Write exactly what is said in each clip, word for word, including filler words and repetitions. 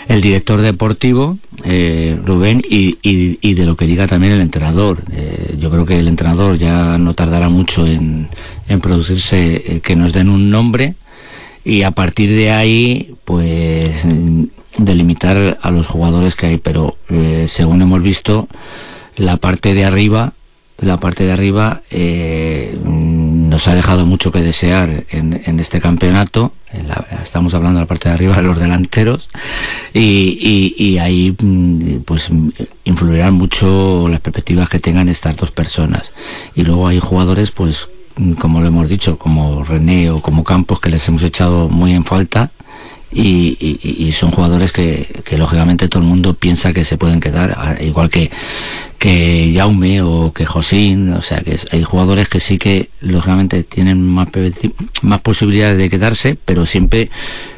el director deportivo, eh, Rubén, y, y, y de lo que diga también el entrenador. Eh, yo creo que el entrenador ya no tardará mucho en, en producirse, eh, que nos den un nombre, y a partir de ahí, pues, delimitar a los jugadores que hay. Pero eh, según hemos visto, la parte de arriba, la parte de arriba eh, nos ha dejado mucho que desear en, en este campeonato. En la, estamos hablando de la parte de arriba de los delanteros, y, y, y ahí pues influirán mucho las perspectivas que tengan estas dos personas. Y luego hay jugadores, pues como lo hemos dicho, como René o como Campos, que les hemos echado muy en falta, y, y, y son jugadores que, que lógicamente todo el mundo piensa que se pueden quedar, igual que que Jaume o que Josín. O sea, que hay jugadores que sí que lógicamente tienen más, más posibilidades de quedarse, pero siempre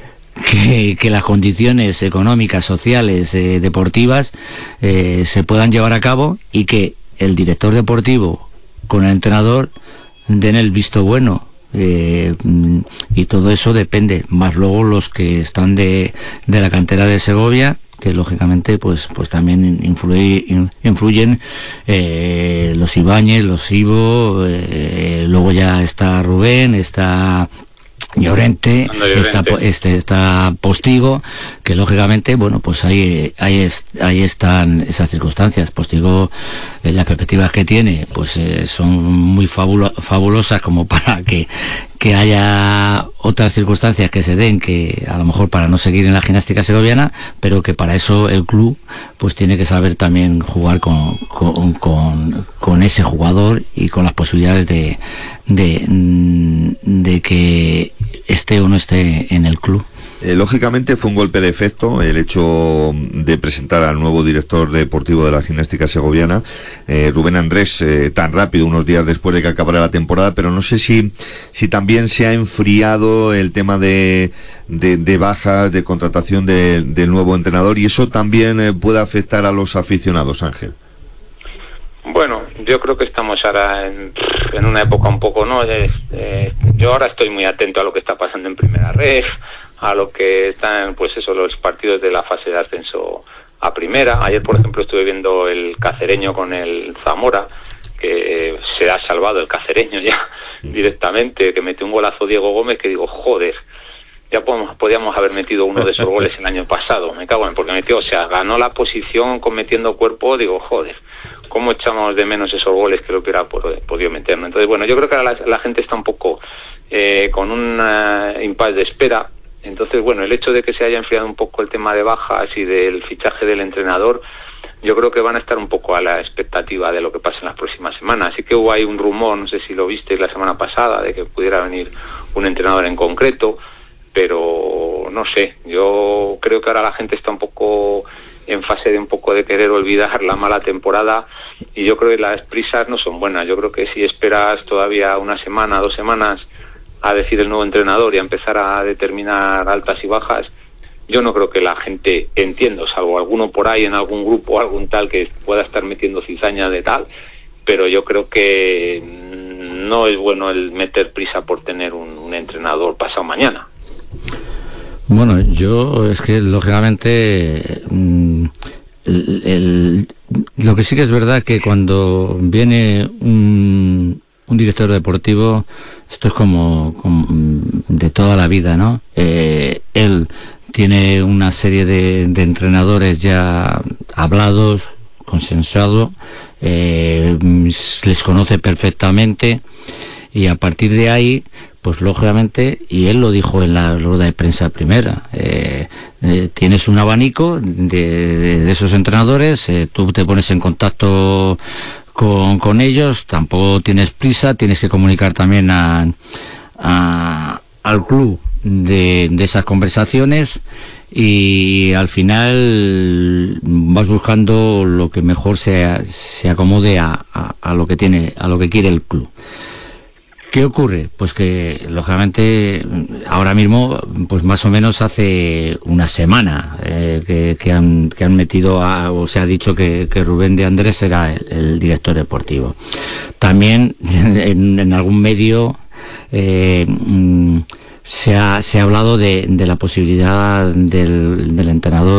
que, que las condiciones económicas, sociales, eh, deportivas eh, se puedan llevar a cabo, y que el director deportivo con el entrenador den el visto bueno. Eh, y todo eso depende, más luego los que están de, de la cantera de Segovia, que lógicamente pues pues también influye, influyen eh, los Ibáñez, los Ivo, eh, luego ya está Rubén, está Llorente, está, este, está Postigo, que lógicamente, bueno, pues ahí, ahí, es, ahí están esas circunstancias. Postigo, eh, las perspectivas que tiene, pues eh, son muy fabulo, fabulosas como para que, que haya otras circunstancias que se den, que a lo mejor para no seguir en la gimnástica segoviana, pero que para eso el club pues tiene que saber también jugar con, con, con, con ese jugador, y con las posibilidades de, de, de que esté o no esté en el club. Eh, lógicamente fue un golpe de efecto el hecho de presentar al nuevo director deportivo de la gimnástica segoviana, eh, Rubén Andrés, eh, tan rápido, unos días después de que acabara la temporada, pero no sé si si también se ha enfriado el tema de, de, de bajas, de contratación de, del nuevo entrenador, y eso también eh, puede afectar a los aficionados, Ángel. Bueno, yo creo que estamos ahora en, en una época un poco, ¿no? Es, eh, yo ahora estoy muy atento a lo que está pasando en Primera Ref, a lo que están, pues eso, los partidos de la fase de ascenso a Primera. Ayer, por ejemplo, estuve viendo el Cacereño con el Zamora, que se ha salvado el Cacereño ya directamente, que metió un golazo Diego Gómez, que digo, joder, ya podemos, podíamos haber metido uno de esos goles el año pasado, me cago en, porque metió, o sea, ganó la posición con metiendo cuerpo, digo, joder, cómo echamos de menos esos goles que lo hubiera podido meternos. Entonces, bueno, yo creo que ahora la, la gente está un poco eh, con un uh, impasse de espera. Entonces, bueno, el hecho de que se haya enfriado un poco el tema de bajas y del fichaje del entrenador, yo creo que van a estar un poco a la expectativa de lo que pase en las próximas semanas. Así que hubo ahí un rumor, no sé si lo visteis la semana pasada, de que pudiera venir un entrenador en concreto, pero no sé, yo creo que ahora la gente está un poco en fase de un poco de querer olvidar la mala temporada, y yo creo que las prisas no son buenas. Yo creo que si esperas todavía una semana, dos semanas a decir el nuevo entrenador y a empezar a determinar altas y bajas, yo no creo que la gente, entiendo, salvo alguno por ahí en algún grupo o algún tal que pueda estar metiendo cizaña de tal, pero yo creo que no es bueno el meter prisa por tener un, un entrenador pasado mañana. Bueno, yo es que lógicamente mmm, el, el, lo que sí que es verdad que cuando viene un, un director deportivo, esto es como, como de toda la vida, ¿no? Eh, él tiene una serie de, de entrenadores ya hablados, consensuados, eh, les conoce perfectamente, y a partir de ahí, pues lógicamente, y él lo dijo en la rueda de prensa primera, eh, eh, tienes un abanico de, de, de esos entrenadores, eh, tú te pones en contacto con, con ellos, tampoco tienes prisa, tienes que comunicar también a, a, al club de, de esas conversaciones, y al final vas buscando lo que mejor se, se acomode a, a, a lo que tiene, a lo que quiere el club. ¿Qué ocurre? Pues que, lógicamente, ahora mismo, pues más o menos hace una semana eh, que, que, han, que han metido, a, o se ha dicho que, que Rubén de Andrés era el, el director deportivo. También, en, en algún medio, eh, se ha, se ha hablado de, de la posibilidad del, del entrenador